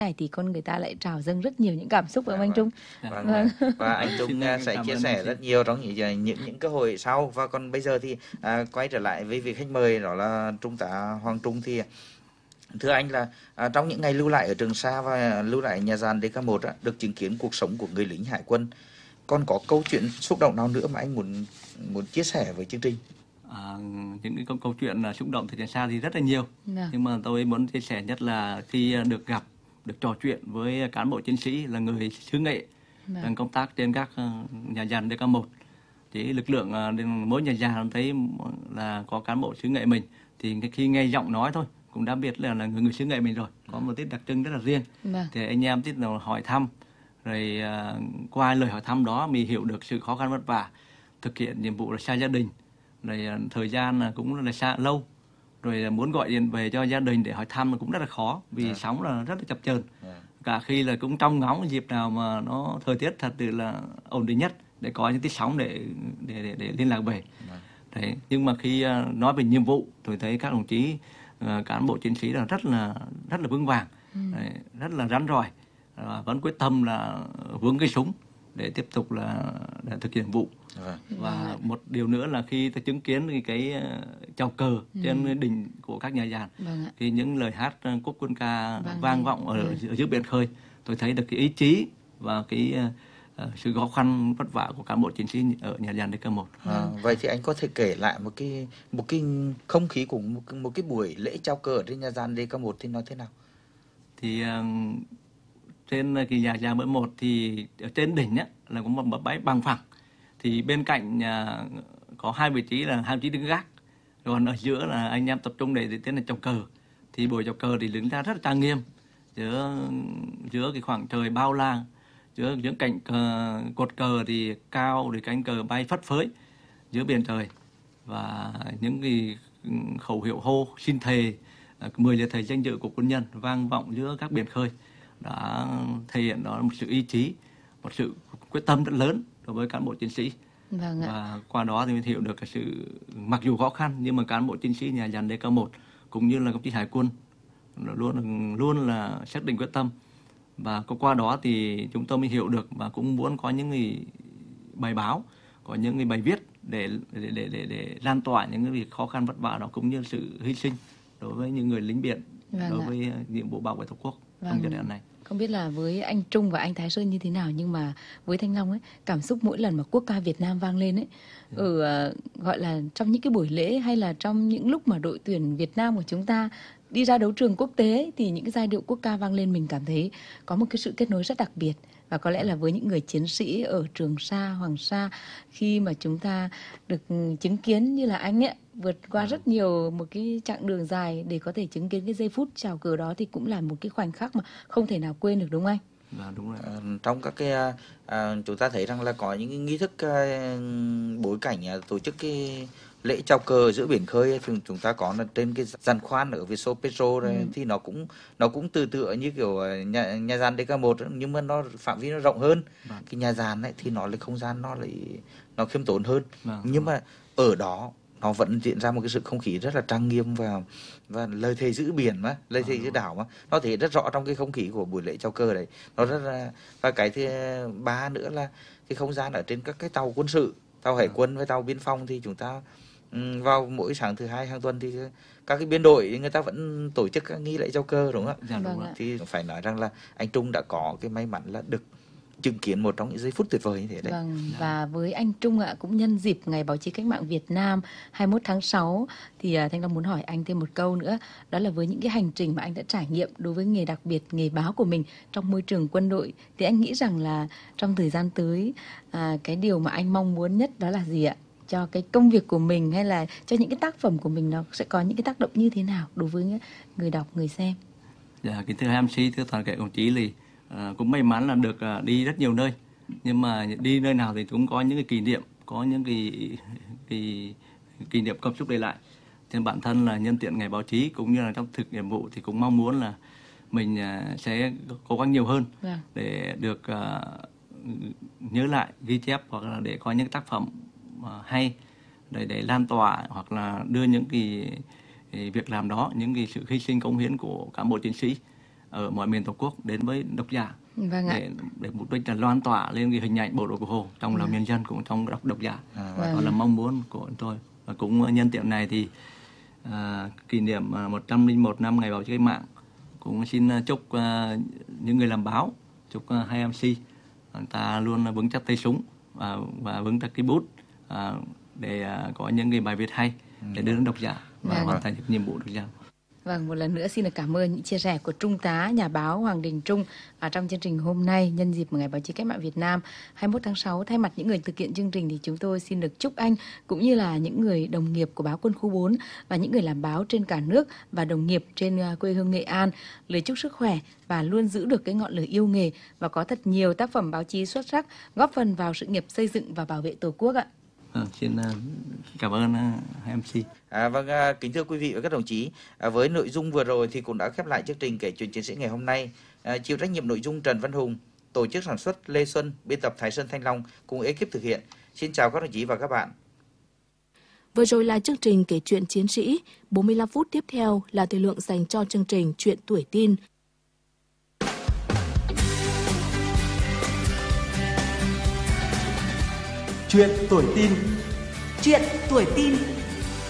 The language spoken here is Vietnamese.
này thì con người ta lại trào dâng rất nhiều những cảm xúc phải không anh Trung? Vâng. Và anh Trung sẽ chia sẻ rất nhiều trong những cơ hội sau. Và còn bây giờ thì quay trở lại với vị khách mời, đó là Trung tá Hoàng Trung. Thì thưa anh là trong những ngày lưu lại ở Trường Sa và lưu lại nhà giàn DK1 được chứng kiến cuộc sống của người lính hải quân, còn có câu chuyện xúc động nào nữa mà anh muốn chia sẻ với chương trình? Những cái câu chuyện xúc động từ Trường Sa thì rất là nhiều. Nhưng mà tôi muốn chia sẻ nhất là khi được gặp, được trò chuyện với cán bộ chiến sĩ là người xứ Nghệ đang công tác trên các nhà giàn DK1. Thì lực lượng mỗi nhà giàn thấy là có cán bộ xứ Nghệ mình, thì khi nghe giọng nói thôi cũng đã biết là người xứ Nghệ mình rồi, có một tí đặc trưng rất là riêng. Thì anh em tiếp đầu hỏi thăm, rồi qua lời hỏi thăm đó mình hiểu được sự khó khăn vất vả thực hiện nhiệm vụ là xa gia đình, rồi thời gian cũng là xa lâu, rồi muốn gọi điện về cho gia đình để hỏi thăm cũng rất là khó vì sóng là rất là chập chờn. Cả khi là cũng trong ngóng dịp nào mà nó thời tiết thật sự là ổn định nhất để có những cái sóng để liên lạc về. Đấy, nhưng mà khi nói về nhiệm vụ, tôi thấy các đồng chí cán bộ chiến sĩ là rất là vững vàng, rất là rắn rỏi, vẫn quyết tâm là vướng cái súng để tiếp tục là thực hiện nhiệm vụ. Và một điều nữa là khi tôi chứng kiến cái chào cờ trên đỉnh của các nhà giàn, thì những lời hát quốc quân ca vang vọng ở dưới biển khơi, tôi thấy được cái ý chí và cái sự khó khăn vất vả của cán bộ chiến sĩ ở nhà giàn DK1. Vậy thì anh có thể kể lại một cái không khí của một cái buổi lễ chào cờ ở trên nhà giàn DK1 thì nó thế nào? Thì trên cái nhà giàn B1 thì ở trên đỉnh là có một bãi bằng phẳng, thì bên cạnh có hai vị trí là hai vị trí đứng gác, còn ở giữa là anh em tập trung để tiến hành chào cờ. Thì buổi chào cờ thì đứng ra rất là trang nghiêm giữa cái khoảng trời bao la, giữa những cạnh cột cờ thì cao, thì cánh cờ bay phất phới giữa biển trời, và những cái khẩu hiệu hô xin thề 10 lời thề danh dự của quân nhân vang vọng giữa các biển khơi, đã thể hiện đó một sự ý chí, một sự quyết tâm rất lớn đối với cán bộ chiến sĩ. Và qua đó thì mình hiểu được cái sự, mặc dù khó khăn nhưng mà cán bộ chiến sĩ nhà giàn DK1 cũng như là công chí hải quân luôn là xác định quyết tâm. Và qua đó thì chúng tôi mới hiểu được và cũng muốn có những cái bài báo, có những cái bài viết để lan tỏa những cái việc khó khăn vất vả đó, cũng như sự hy sinh đối với những người lính biển đối với nhiệm vụ bảo vệ Tổ quốc trong giai đoạn này. Không biết là với anh Trung và anh Thái Sơn như thế nào, nhưng mà với Thanh Long ấy, cảm xúc mỗi lần mà quốc ca Việt Nam vang lên ấy, gọi là trong những cái buổi lễ hay là trong những lúc mà đội tuyển Việt Nam của chúng ta đi ra đấu trường quốc tế ấy, thì những cái giai điệu quốc ca vang lên mình cảm thấy có một cái sự kết nối rất đặc biệt. Và có lẽ là với những người chiến sĩ ở Trường Sa, Hoàng Sa, khi mà chúng ta được chứng kiến như là anh ấy vượt qua rất nhiều một cái chặng đường dài để có thể chứng kiến cái giây phút chào cờ đó, thì cũng là một cái khoảnh khắc mà không thể nào quên được, đúng không anh? Đúng rồi. Trong các cái chúng ta thấy rằng là có những cái nghi thức bối cảnh tổ chức cái lễ chào cờ giữa biển khơi, thì chúng ta có là trên cái giàn khoan ở Vietso Petro này, thì nó cũng tựa như kiểu nhà giàn DK1, nhưng mà nó phạm vi nó rộng hơn. Cái nhà giàn ấy thì nó lại không gian nó khiêm tốn hơn, nhưng mà ở đó nó vẫn diễn ra một cái sự không khí rất là trang nghiêm và lời thề giữ biển mà, lời thề giữ đảo mà, nó thể rất rõ trong cái không khí của buổi lễ chào cờ đấy. Nó rất là, và cái thứ ba nữa là cái không gian ở trên các cái tàu quân sự, tàu hải quân với tàu biên phòng, thì chúng ta vào mỗi sáng thứ hai hàng tuần thì các cái biên đội người ta vẫn tổ chức các nghi lễ chào cờ, đúng không ạ? Thì phải nói rằng là anh Trung đã có cái may mắn là được chứng kiến một trong những giây phút tuyệt vời như thế đấy. Và với anh Trung ạ, cũng nhân dịp Ngày Báo chí Cách mạng Việt Nam 21 tháng 6 thì Thanh Long muốn hỏi anh thêm một câu nữa, đó là với những cái hành trình mà anh đã trải nghiệm đối với nghề đặc biệt, nghề báo của mình trong môi trường quân đội, thì anh nghĩ rằng là trong thời gian tới cái điều mà anh mong muốn nhất đó là gì ạ? Cho cái công việc của mình hay là cho những cái tác phẩm của mình nó sẽ có những cái tác động như thế nào đối với người đọc, người xem? Dạ, kính thưa MC, thưa toàn thể đồng chí, thì cũng may mắn là được đi rất nhiều nơi, nhưng mà đi nơi nào thì cũng có những cái kỷ niệm, có những cái kỷ niệm cảm xúc để lại. Thì bản thân là nhân tiện ngày báo chí cũng như là trong thực nhiệm vụ thì cũng mong muốn là mình sẽ cố gắng nhiều hơn để được nhớ lại, ghi chép, hoặc là để có những tác phẩm hay để lan tỏa, hoặc là đưa những cái việc làm đó, những cái sự hy sinh cống hiến của cán bộ chiến sĩ ở mọi miền Tổ quốc đến với độc giả. Vâng ạ. Để mục đích là loan tỏa lên cái hình ảnh bộ đội Cụ Hồ trong lòng nhân dân cũng trong độc giả. Đó là mong muốn của tôi. Và cũng nhân tiện này thì kỷ niệm 101 năm ngày báo chí cách mạng, cũng xin chúc những người làm báo, chúc hai MC ta luôn vững chắc tay súng và vững chắc cái bút để có những cái bài viết hay để đưa đến độc giả và hoàn thành nhiệm vụ được giao. Vâng, một lần nữa xin được cảm ơn những chia sẻ của Trung tá nhà báo Hoàng Đình Trung trong chương trình hôm nay nhân dịp Ngày báo chí cách mạng Việt Nam 21 tháng 6. Thay mặt những người thực hiện chương trình thì chúng tôi xin được chúc anh cũng như là những người đồng nghiệp của báo Quân khu 4 và những người làm báo trên cả nước và đồng nghiệp trên quê hương Nghệ An lời chúc sức khỏe và luôn giữ được cái ngọn lửa yêu nghề và có thật nhiều tác phẩm báo chí xuất sắc góp phần vào sự nghiệp xây dựng và bảo vệ Tổ quốc ạ. Xin cảm ơn hai MC. Kính thưa quý vị và các đồng chí, với nội dung vừa rồi thì cũng đã khép lại chương trình Kể chuyện chiến sĩ ngày hôm nay. Chịu trách nhiệm nội dung Trần Văn Hùng, tổ chức sản xuất Lê Xuân, biên tập Thái Sơn Thanh Long cùng ekip thực hiện. Xin chào các đồng chí và các bạn. Vừa rồi là chương trình Kể chuyện chiến sĩ. 45 phút tiếp theo là thời lượng dành cho chương trình Chuyện tuổi tin. Chuyện tuổi tin. Chuyện tuổi tin.